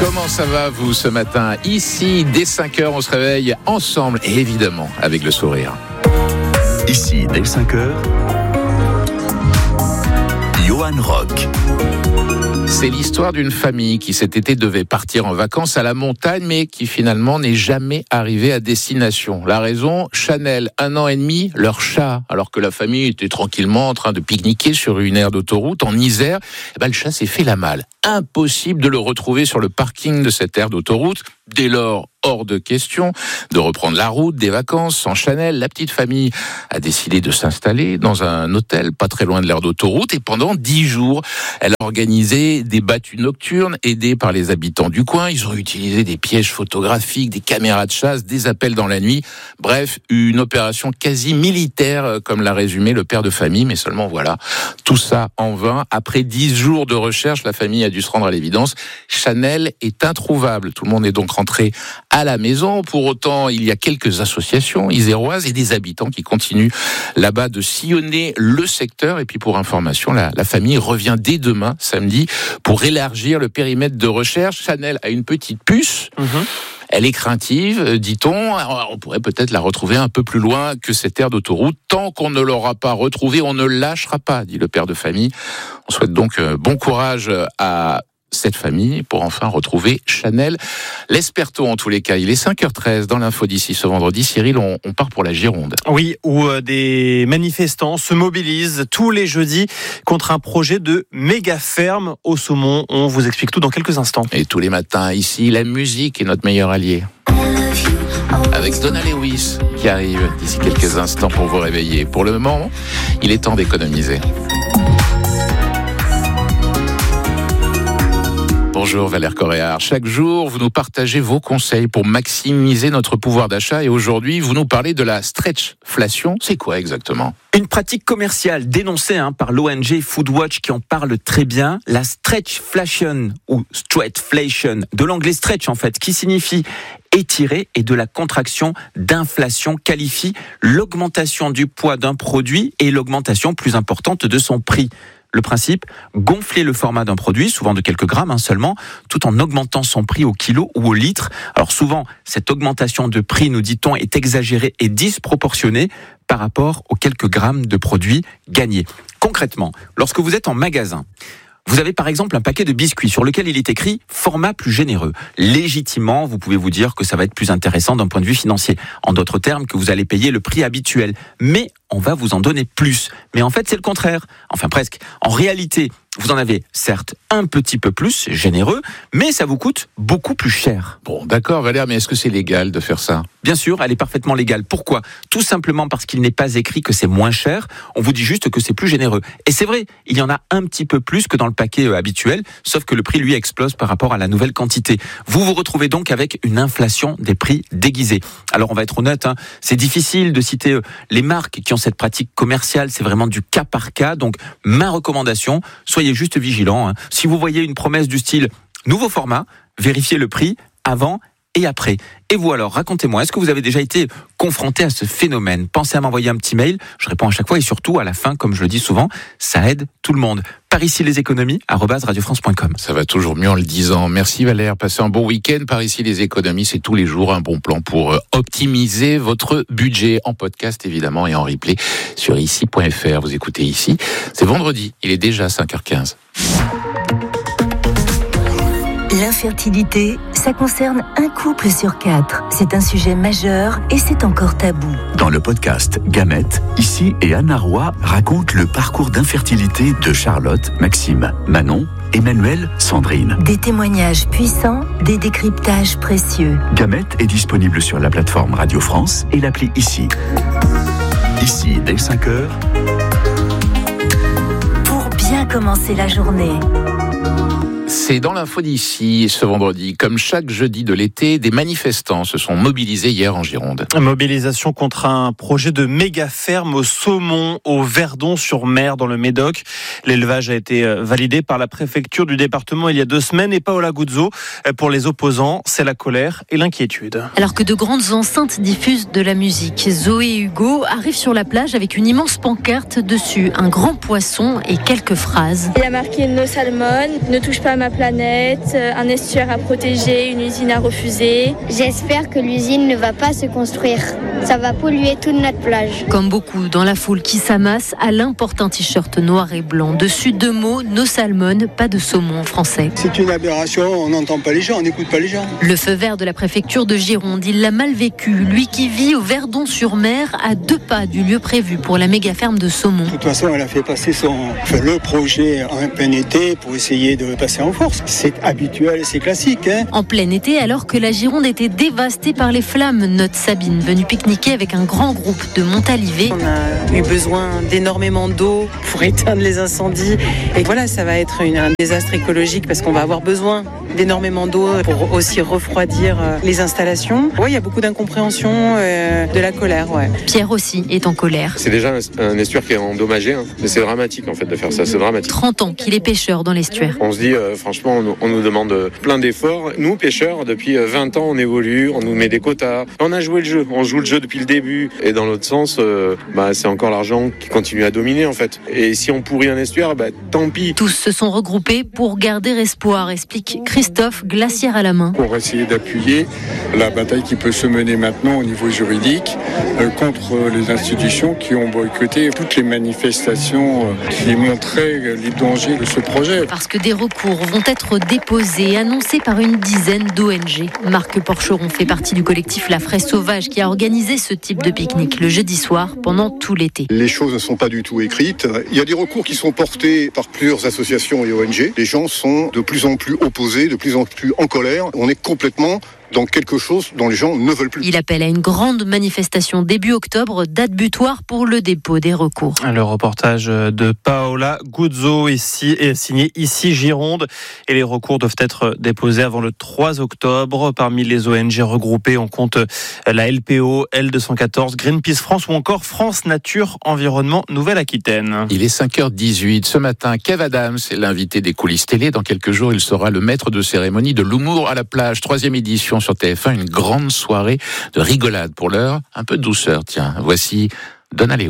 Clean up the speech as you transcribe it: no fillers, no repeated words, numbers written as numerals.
Comment ça va vous ce matin? Ici, dès 5h, on se réveille ensemble et évidemment avec le sourire. Ici, dès 5h, Johan Rock. C'est l'histoire d'une famille qui cet été devait partir en vacances à la montagne, mais qui finalement n'est jamais arrivée à destination. La raison, Chanel, 1 an et demi, leur chat. Alors que la famille était tranquillement en train de pique-niquer sur une aire d'autoroute en Isère, le chat s'est fait la malle. Impossible de le retrouver sur le parking de cette aire d'autoroute. Dès lors, hors de question de reprendre la route des vacances sans Chanel. La petite famille a décidé de s'installer dans un hôtel pas très loin de l'aire d'autoroute et pendant 10 jours, elle a organisé des battues nocturnes aidées par les habitants du coin. Ils ont utilisé des pièges photographiques, des caméras de chasse, des appels dans la nuit. Bref, une opération quasi militaire, comme l'a résumé le père de famille. Mais seulement voilà, tout ça en vain. Après 10 jours de recherche, la famille a dû se rendre à l'évidence. Chanel est introuvable. Tout le monde est donc rentré à la maison. Pour autant, il y a quelques associations iséroises et des habitants qui continuent là-bas de sillonner le secteur. Et puis pour information, la famille revient dès demain, samedi, pour élargir le périmètre de recherche. Chanel a une petite puce. Elle est craintive, dit-on. Alors, on pourrait peut-être la retrouver un peu plus loin que cette aire d'autoroute. Tant qu'on ne l'aura pas retrouvée, on ne lâchera pas, dit le père de famille. On souhaite donc bon courage à cette famille pour enfin retrouver Chanel. L'espère-t-on en tous les cas. Il est 5h13 dans l'info d'ici ce vendredi. Cyril, on part pour la Gironde. Oui, où des manifestants se mobilisent tous les jeudis contre un projet de méga ferme au saumon. On vous explique tout dans quelques instants. Et tous les matins, ici, la musique est notre meilleur allié. Avec Donna Lewis qui arrive d'ici quelques instants pour vous réveiller. Pour le moment, il est temps d'économiser. Bonjour Valère Coréard. Chaque jour, vous nous partagez vos conseils pour maximiser notre pouvoir d'achat et aujourd'hui, vous nous parlez de la stretchflation. C'est quoi exactement ? Une pratique commerciale dénoncée par l'ONG Foodwatch qui en parle très bien. La stretchflation ou stretchflation, de l'anglais stretch en fait, qui signifie étirer et de la contraction d'inflation qualifie l'augmentation du poids d'un produit et l'augmentation plus importante de son prix. Le principe, gonfler le format d'un produit, souvent de quelques grammes seulement, tout en augmentant son prix au kilo ou au litre. Alors souvent, cette augmentation de prix, nous dit-on, est exagérée et disproportionnée par rapport aux quelques grammes de produits gagnés. Concrètement, lorsque vous êtes en magasin, vous avez par exemple un paquet de biscuits sur lequel il est écrit « format plus généreux ». Légitimement, vous pouvez vous dire que ça va être plus intéressant d'un point de vue financier. En d'autres termes, que vous allez payer le prix habituel. Mais on va vous en donner plus. Mais en fait, c'est le contraire. Enfin, presque. En réalité, vous en avez certes un petit peu plus, généreux, mais ça vous coûte beaucoup plus cher. Bon, d'accord Valère, mais est-ce que c'est légal de faire ça ? Bien sûr, elle est parfaitement légale. Pourquoi ? Tout simplement parce qu'il n'est pas écrit que c'est moins cher, on vous dit juste que c'est plus généreux. Et c'est vrai, il y en a un petit peu plus que dans le paquet habituel, sauf que le prix, lui, explose par rapport à la nouvelle quantité. Vous vous retrouvez donc avec une inflation des prix déguisés. Alors, on va être honnête, c'est difficile de citer les marques qui ont cette pratique commerciale, c'est vraiment du cas par cas. Donc, ma recommandation, soyez juste vigilants. Si vous voyez une promesse du style « nouveau format », vérifiez le prix avant et après. Et vous alors, racontez-moi, est-ce que vous avez déjà été confronté à ce phénomène ? Pensez à m'envoyer un petit mail, je réponds à chaque fois et surtout à la fin, comme je le dis souvent, ça aide tout le monde. Par ici les économies, @radiofrance.com. Ça va toujours mieux en le disant. Merci Valère, passez un bon week-end. Par ici les économies, c'est tous les jours un bon plan pour optimiser votre budget en podcast évidemment et en replay sur ici.fr. Vous écoutez ici, c'est vendredi, il est déjà 5h15. L'infertilité, ça concerne un couple sur 4. C'est un sujet majeur et c'est encore tabou. Dans le podcast Gamètes, Ici et Anna Roy racontent le parcours d'infertilité de Charlotte, Maxime, Manon, Emmanuel, Sandrine. Des témoignages puissants, des décryptages précieux. Gamètes est disponible sur la plateforme Radio France et l'appli Ici. Ici, dès 5h. Pour bien commencer la journée. C'est dans l'info d'ici ce vendredi. Comme chaque jeudi de l'été, des manifestants se sont mobilisés hier en Gironde. Mobilisation contre un projet de méga ferme au saumon au Verdon-sur-Mer dans le Médoc. L'élevage a été validé par la préfecture du département il y a 2 semaines et Paola Guzzo. Pour les opposants, c'est la colère et l'inquiétude. Alors que de grandes enceintes diffusent de la musique, Zoé et Hugo arrivent sur la plage avec une immense pancarte dessus, un grand poisson et quelques phrases. Il y a marqué « No salmon », « Ne touche pas ma planète, un estuaire à protéger, une usine à refuser. J'espère que l'usine ne va pas se construire. Ça va polluer toute notre plage. Comme beaucoup dans la foule qui s'amasse, Alain porte un t-shirt noir et blanc. Dessus 2 mots, no salmon, pas de saumon en français. C'est une aberration, on n'entend pas les gens, on n'écoute pas les gens. Le feu vert de la préfecture de Gironde, il l'a mal vécu. Lui qui vit au Verdon-sur-Mer, à 2 pas du lieu prévu pour la méga ferme de saumon. De toute façon, elle a fait passer le projet en plein été pour essayer de passer en force. C'est habituel, c'est classique. En plein été, alors que la Gironde était dévastée par les flammes, note Sabine, venue pique-niquer avec un grand groupe de Montalivet. On a eu besoin d'énormément d'eau pour éteindre les incendies. Et voilà, ça va être un désastre écologique parce qu'on va avoir besoin d'énormément d'eau pour aussi refroidir les installations. Oui, il y a beaucoup d'incompréhension, de la colère. Ouais. Pierre aussi est en colère. C'est déjà un estuaire qui est endommagé, mais c'est dramatique en fait de faire ça, c'est dramatique. 30 ans qu'il est pêcheur dans l'estuaire. On se dit, franchement, on nous demande plein d'efforts. Nous, pêcheurs, depuis 20 ans, on évolue, on nous met des quotas. On a joué le jeu, on joue le jeu depuis le début. Et dans l'autre sens, c'est encore l'argent qui continue à dominer en fait. Et si on pourrit un estuaire, tant pis. Tous se sont regroupés pour garder espoir, explique Christophe, glacière à la main. Pour essayer d'appuyer la bataille qui peut se mener maintenant au niveau juridique contre les institutions qui ont boycotté toutes les manifestations qui montraient les dangers de ce projet. Parce que des recours vont être déposés, annoncés par une dizaine d'ONG. Marc Porcheron fait partie du collectif La Fraise Sauvage qui a organisé ce type de pique-nique le jeudi soir pendant tout l'été. Les choses ne sont pas du tout écrites. Il y a des recours qui sont portés par plusieurs associations et ONG. Les gens sont de plus en plus opposés, de plus en plus en colère. On est complètement dans quelque chose dont les gens ne veulent plus. Il appelle à une grande manifestation début octobre, date butoir pour le dépôt des recours. Le reportage de Paola Guzzo ici est signé ici Gironde et les recours doivent être déposés avant le 3 octobre. Parmi les ONG regroupées, on compte la LPO, L214, Greenpeace France ou encore France Nature Environnement Nouvelle-Aquitaine. Il est 5h18. Ce matin, Kev Adams est l'invité des coulisses télé. Dans quelques jours, il sera le maître de cérémonie de l'humour à la plage. 3e édition sur TF1, une grande soirée de rigolade. Pour l'heure, un peu de douceur. Tiens, voici Donna Léo.